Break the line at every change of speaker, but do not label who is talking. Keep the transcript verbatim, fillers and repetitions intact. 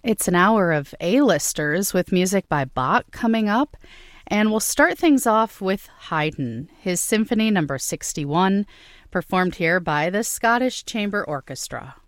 It's an hour of A-listers with music by Bach coming up, and we'll start things off with Haydn, his Symphony number sixty-one, performed here by the Scottish Chamber Orchestra.